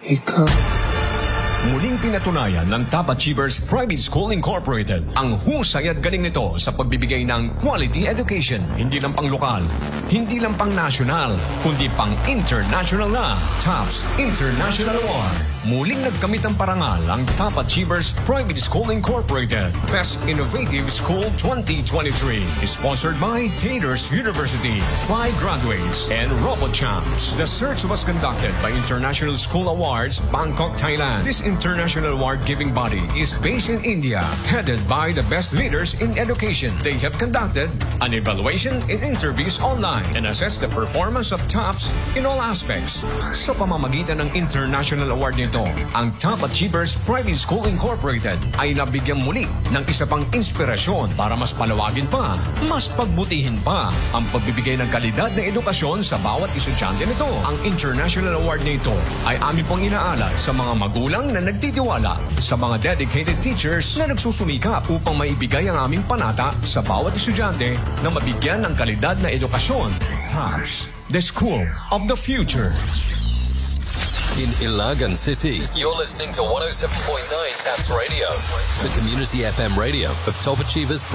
Ikaw. Muling pinatunayan ng Top Achievers Private School Incorporated ang husay at galing nito sa pagbibigay ng quality education. Hindi lang pang lokal, hindi lang pang national, kundi pang international na. TOPS International Award. Muling nagkamit ang parangal ang Top Achievers Private School Incorporated Best Innovative School 2023. Sponsored by Taters University, Fly Graduates, and RoboChamps. The search was conducted by International School Awards, Bangkok, Thailand. This international award-giving body is based in India, headed by the best leaders in education. They have conducted an evaluation and interviews online and assessed the performance of TOPS in all aspects. Sa pamamagitan ng international award nito, ang Top Achievers Private School Incorporated ay nabigyan muli ng isa pang inspirasyon para mas palawagin pa, mas pagbutihin pa ang pagbibigay ng kalidad na edukasyon sa bawat estudyante nito. Ang international award nito ay amin pong inaalay sa mga magulang na nagtitiwala, sa mga dedicated teachers na nagsusumikap upang maibigay ang aming panata sa bawat estudyante na mabigyan ng kalidad na edukasyon. TOPS, the school of the future. In Ilagan City, you're listening to 107.9 TAPS Radio, the community FM radio of Top Achievers